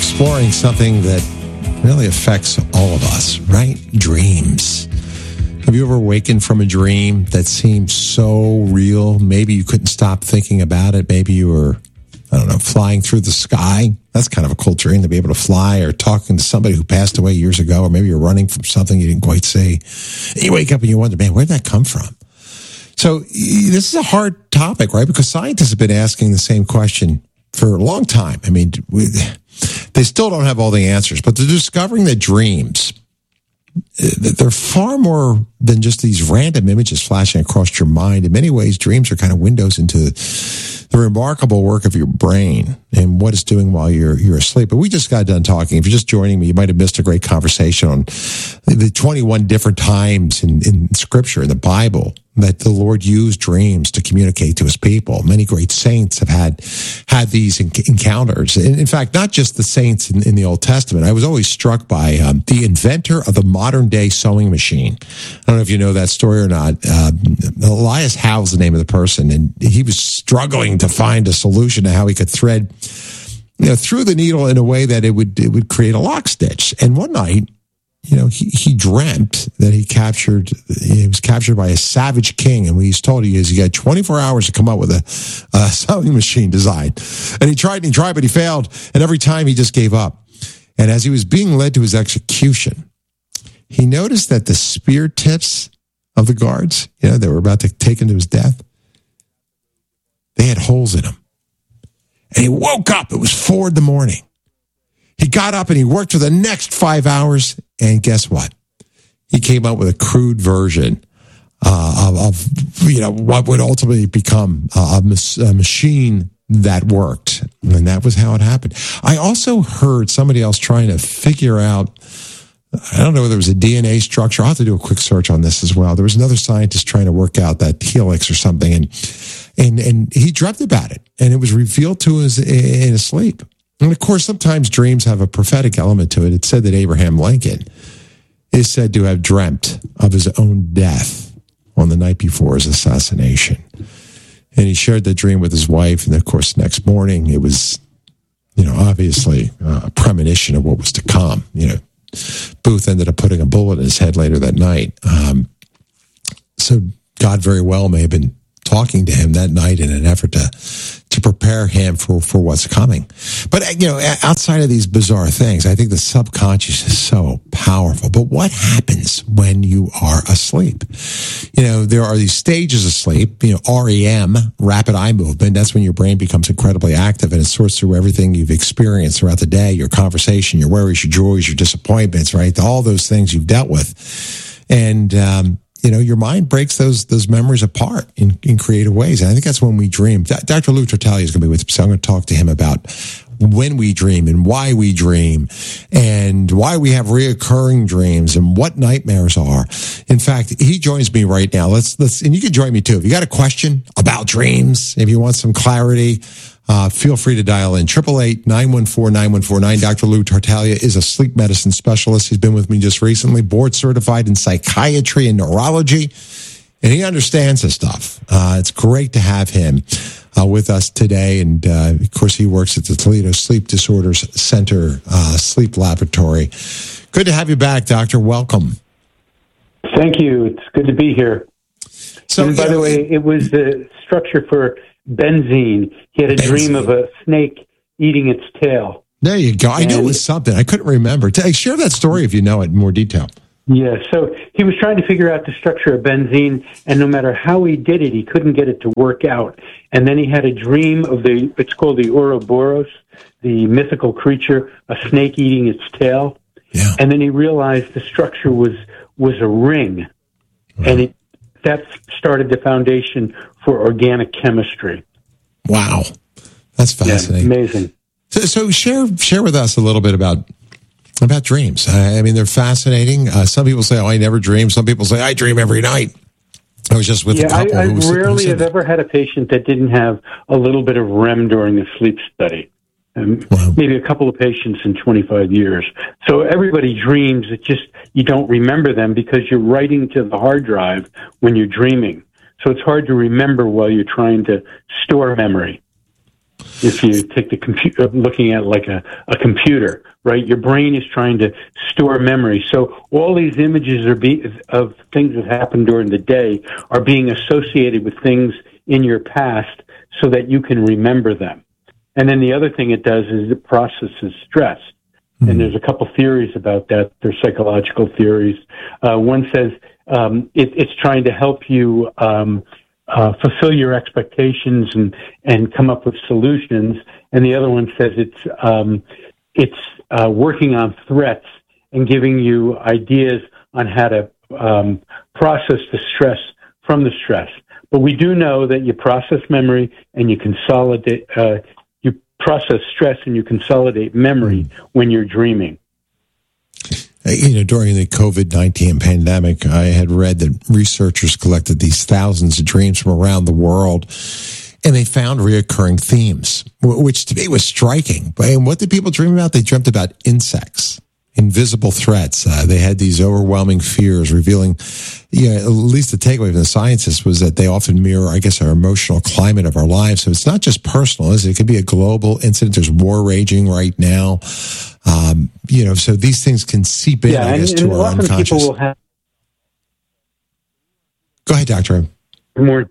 exploring something that really affects all of us, right? Dreams. Have you ever awakened from a dream that seemed so real? Maybe you couldn't stop thinking about it. Maybe you were, I don't know, flying through the sky. That's kind of a cool dream, to be able to fly, or talking to somebody who passed away years ago, or maybe you're running from something you didn't quite see. And you wake up and you wonder, man, where'd that come from? So this is a hard topic, right? Because scientists have been asking the same question for a long time. I mean, they still don't have all the answers, but they're discovering that dreams, they're far more than just these random images flashing across your mind. In many ways, dreams are kind of windows into the remarkable work of your brain and what it's doing while you're asleep. But we just got done talking. If you're just joining me, you might have missed a great conversation on the 21 different times in Scripture, in the Bible, that the Lord used dreams to communicate to his people. Many great saints have had these encounters. In fact, not just the saints in the Old Testament. I was always struck by the inventor of the modern day sewing machine. I don't know if you know that story or not. Elias Howe is the name of the person, and he was struggling to find a solution to how he could thread, through the needle in a way that it would create a lock stitch. And one night, he dreamt that he was captured by a savage king. And what he's told he got 24 hours to come up with a sewing machine design. And he tried, but he failed. And every time he just gave up. And as he was being led to his execution, he noticed that the spear tips of the guards, they were about to take him to his death, they had holes in them. And he woke up. It was 4 a.m. He got up and he worked for the next 5 hours. And guess what? He came up with a crude version of what would ultimately become a machine that worked. And that was how it happened. I also heard somebody else trying to figure out, I don't know whether it was a DNA structure. I'll have to do a quick search on this as well. There was another scientist trying to work out that helix or something. And he dreamt about it. And it was revealed to us in his sleep. And of course, sometimes dreams have a prophetic element to it. It's said that Abraham Lincoln is said to have dreamt of his own death on the night before his assassination. And he shared that dream with his wife. And of course, next morning, it was, obviously a premonition of what was to come. Booth ended up putting a bullet in his head later that night. So God very well may have been talking to him that night in an effort to prepare him for what's coming. But, outside of these bizarre things, I think the subconscious is so powerful. But what happens when you are asleep? There are these stages of sleep, REM, rapid eye movement. That's when your brain becomes incredibly active and it sorts through everything you've experienced throughout the day, your conversation, your worries, your joys, your disappointments, right? All those things you've dealt with. And, your mind breaks those memories apart in creative ways. And I think that's when we dream. Dr. Lou Tartaglia is going to be with us. So I'm going to talk to him about when we dream and why we dream and why we have reoccurring dreams and what nightmares are. In fact, he joins me right now. Let's, and you can join me too. If you got a question about dreams, if you want some clarity, feel free to dial in 888-914-9149. Dr. Lou Tartaglia is a sleep medicine specialist. He's been with me just recently, board certified in psychiatry and neurology, and he understands this stuff. It's great to have him with us today. And of course, he works at the Toledo Sleep Disorders Center Sleep Laboratory. Good to have you back, Doctor. Welcome. Thank you. It's good to be here. So, and by the way, it was the structure for benzene. He had a dream of a snake eating its tail. There you go. I knew it was something. I couldn't remember. Share that story if you know it in more detail. Yeah, so he was trying to figure out the structure of benzene, and no matter how he did it, he couldn't get it to work out. And then he had a dream of it's called the Ouroboros, the mythical creature, a snake eating its tail. Yeah. And then he realized the structure was a ring. Right. And that started the foundation for organic chemistry. Wow. That's fascinating. Yeah, amazing. So share with us a little bit about dreams. I mean, they're fascinating. Some people say, I never dream. Some people say, I dream every night. I was just with a couple. I rarely have ever had a patient that didn't have a little bit of REM during the sleep study. Wow. Maybe a couple of patients in 25 years. So everybody dreams. It's just you don't remember them because you're writing to the hard drive when you're dreaming. So it's hard to remember while you're trying to store memory. If you take the computer, looking at like a computer, right? Your brain is trying to store memory. So all these images of things that happened during the day are being associated with things in your past so that you can remember them. And then the other thing it does is it processes stress. And there's a couple theories about that. They're psychological theories. One says it's trying to help you fulfill your expectations and come up with solutions. And the other one says it's working on threats and giving you ideas on how to process the stress from the stress. But we do know that you process memory and you consolidate. Process stress and you consolidate memory when you're dreaming. During the COVID-19 pandemic, I had read that researchers collected these thousands of dreams from around the world, and they found reoccurring themes, which to me was striking. And what did people dream about? They dreamt about insects, invisible threats. They had these overwhelming fears, revealing, at least the takeaway from the scientists was that they often mirror, I guess, our emotional climate of our lives. So it's not just personal, is it? It could be a global incident. There's war raging right now. So these things can seep in, I guess, to our unconscious. People will have Go ahead, Doctor. The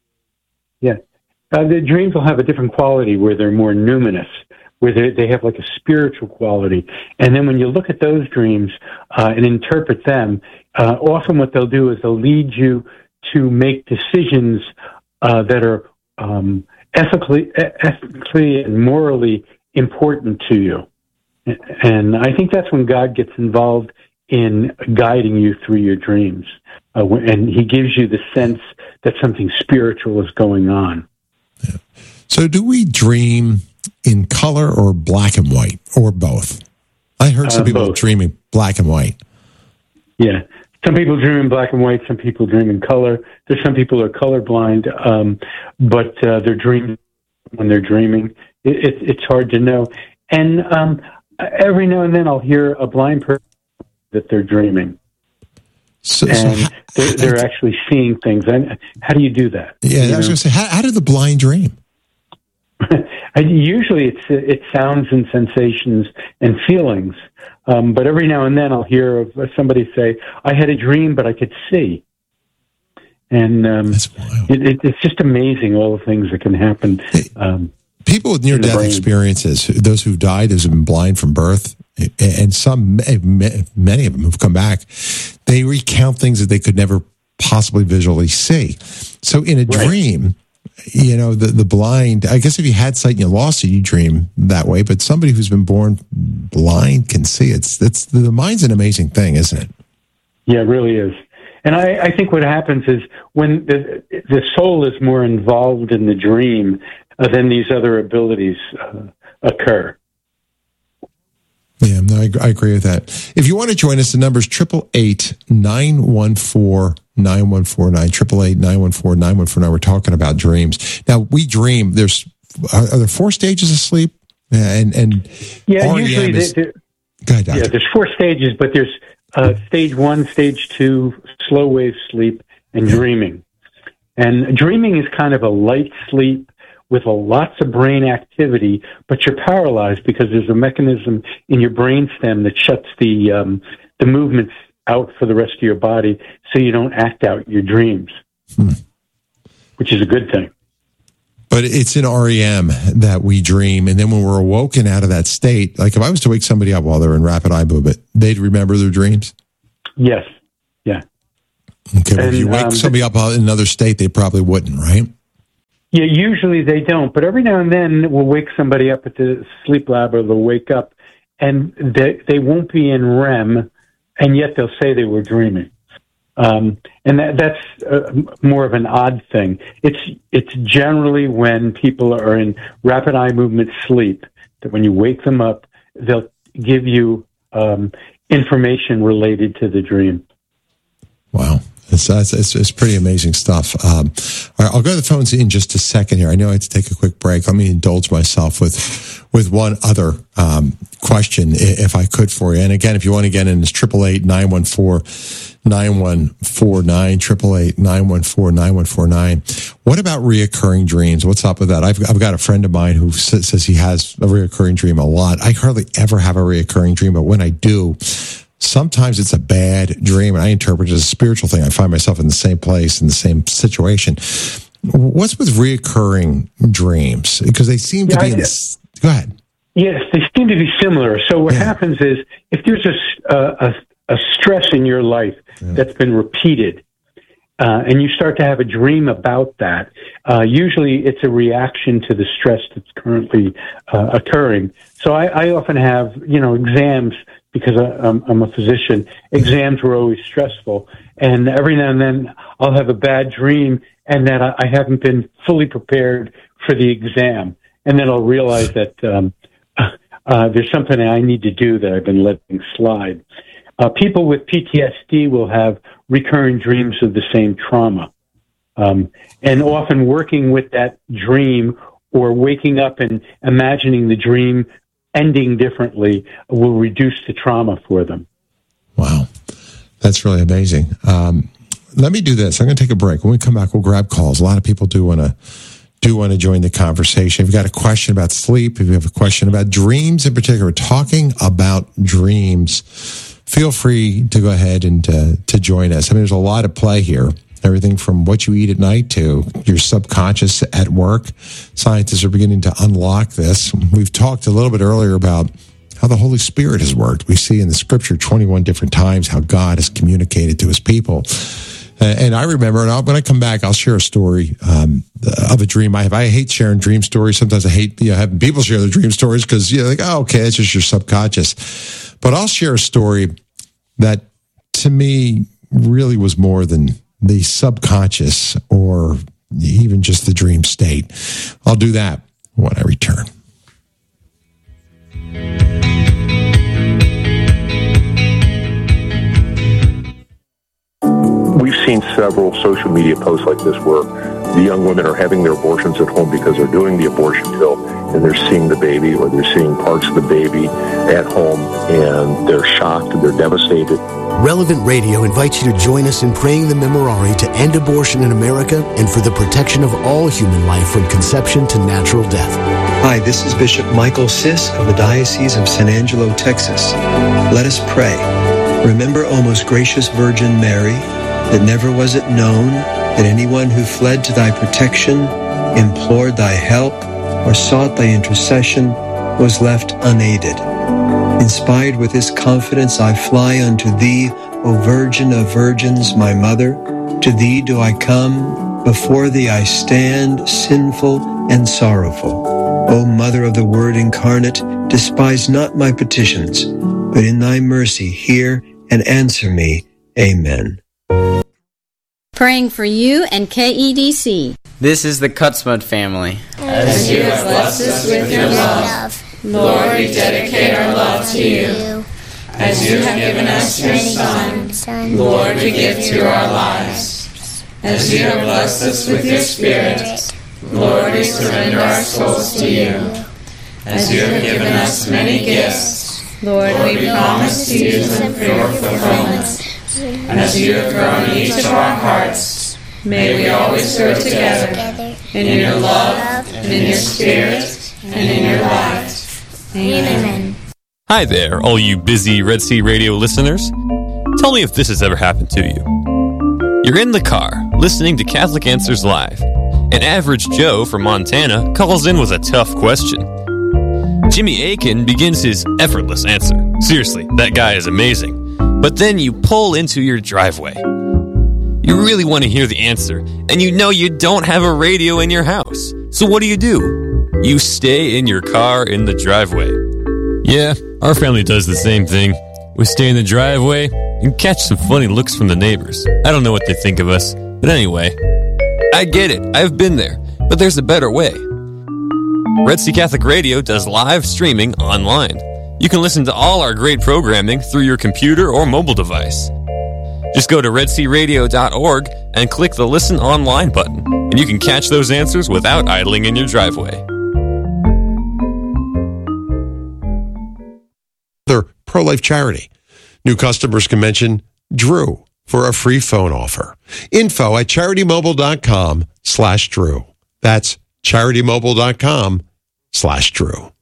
dreams will have a different quality where they're more numinous, where they have like a spiritual quality. And then when you look at those dreams and interpret them, often what they'll do is they'll lead you to make decisions that are ethically and morally important to you. And I think that's when God gets involved in guiding you through your dreams. And he gives you the sense that something spiritual is going on. Yeah. So do we dream in color or black and white, or both? I heard some people dreaming black and white. Yeah. Some people dream in black and white. Some people dream in color. There's some people who are colorblind, but they're dreaming when they're dreaming. It's hard to know. And every now and then I'll hear a blind person that they're dreaming. They're actually seeing things. And how do you do that? Yeah, I was going to say, how do the blind dream? Usually it's sounds and sensations and feelings. But every now and then I'll hear of somebody say, I had a dream, but I could see. And that's wild. It's just amazing, all the things that can happen. People with near-death experiences, those who've died, those who've been blind from birth, and many of them who've come back, they recount things that they could never possibly visually see. So in a dream, the blind, I guess if you had sight and you lost it, you dream that way, but somebody who's been born blind can see it. The mind's an amazing thing, isn't it? Yeah, it really is. And I think what happens is when the soul is more involved in the dream, then these other abilities occur. Yeah, no, I agree with that. If you want to join us, the number is 888-914-9149, 888-914-9149. We're talking about dreams. Now, we dream. Are there 4 stages of sleep? And yeah, usually go ahead, Doctor. Yeah, there's 4 stages, but there's stage 1, stage 2, slow wave sleep, and dreaming. And dreaming is kind of a light sleep with lots of brain activity, but you're paralyzed because there's a mechanism in your brainstem that shuts the movements out for the rest of your body, so you don't act out your dreams, which is a good thing. But it's in REM that we dream, and then when we're awoken out of that state, like if I was to wake somebody up while they're in rapid eye movement, they'd remember their dreams? Yes. Yeah. Okay, but if you wake somebody up in another state, they probably wouldn't, right? Yeah, usually they don't, but every now and then we'll wake somebody up at the sleep lab, or they'll wake up and they won't be in REM, and yet they'll say they were dreaming. And that's more of an odd thing. It's generally when people are in rapid eye movement sleep that when you wake them up, they'll give you information related to the dream. Wow. It's pretty amazing stuff. All right, I'll go to the phones in just a second here. I know I have to take a quick break. Let me indulge myself with one other question, if I could, for you. And again, if you want to get in, it's 888-914-9149, 888-914-9149. What about reoccurring dreams? What's up with that? I've got a friend of mine who says he has a reoccurring dream a lot. I hardly ever have a reoccurring dream, but when I do, sometimes it's a bad dream, and I interpret it as a spiritual thing. I find myself in the same place, in the same situation. What's with reoccurring dreams? Because they seem to be in this. Go ahead. Yes, they seem to be similar. So what happens is, if there's a stress in your life that's been repeated, and you start to have a dream about that, usually it's a reaction to the stress that's currently occurring. So I often have, exams, because I'm a physician. Exams were always stressful, and every now and then I'll have a bad dream, and that I haven't been fully prepared for the exam, and then I'll realize that there's something I need to do that I've been letting slide. People with PTSD will have recurring dreams of the same trauma, and often working with that dream or waking up and imagining the dream ending differently will reduce the trauma for them. Wow. That's really amazing. Let me do this. I'm going to take a break. When we come back, we'll grab calls. A lot of people do want to join the conversation. If you've got a question about sleep, if you have a question about dreams in particular, we're talking about dreams, feel free to go ahead and to join us. I mean, there's a lot of play here. Everything from what you eat at night to your subconscious at work. Scientists are beginning to unlock this. We've talked a little bit earlier about how the Holy Spirit has worked. We see in the scripture 21 different times how God has communicated to his people. And I remember, and when I come back, I'll share a story of a dream I have. I hate sharing dream stories. Sometimes I hate having people share their dream stories because they're like, oh, okay, it's just your subconscious. But I'll share a story that, to me, really was more than the subconscious or even just the dream state. I'll do that when I return. We've seen several social media posts like this where the young women are having their abortions at home because they're doing the abortion pill and they're seeing the baby or they're seeing parts of the baby at home and they're shocked and they're devastated. Relevant Radio invites you to join us in praying the Memorare to end abortion in America and for the protection of all human life from conception to natural death. Hi, this is Bishop Michael Sisk of the Diocese of San Angelo, Texas. Let us pray. Remember, O most gracious Virgin Mary, that never was it known that anyone who fled to thy protection, implored thy help, or sought thy intercession was left unaided. Inspired with this confidence, I fly unto thee, O Virgin of Virgins, my Mother. To thee do I come, before thee I stand, sinful and sorrowful. O Mother of the Word incarnate, despise not my petitions, but in thy mercy hear and answer me. Amen. Praying for you and KEDC. This is the Cutsmud family. As you have blessed us with your love, Lord, we dedicate our love to you. As you have given us your Son, Lord, we give to our lives. As you have blessed us with your Spirit, Lord, we surrender our souls to you. As you have given us many gifts, Lord, we promise to use them for your fulfillment. As you have grown each of our hearts, may we always grow together in your love, and in your Spirit, and in your light. Amen. Hi there, all you busy Red Sea Radio listeners. Tell me if this has ever happened to you. You're in the car, listening to Catholic Answers Live. An average Joe from Montana calls in with a tough question. Jimmy Akin begins his effortless answer. Seriously, that guy is amazing. But then you pull into your driveway. You really want to hear the answer, and you know you don't have a radio in your house. So what do? You stay in your car in the driveway. Yeah, our family does the same thing. We stay in the driveway and catch some funny looks from the neighbors. I don't know what they think of us, but anyway, I get it. I've been there, but there's a better way. Red Sea Catholic Radio does live streaming online. You can listen to all our great programming through your computer or mobile device. Just go to redsearadio.org and click the Listen Online button, and you can catch those answers without idling in your driveway. Their pro-life charity. New customers can mention Drew for a free phone offer. Info at CharityMobile.com/Drew. That's CharityMobile.com/Drew.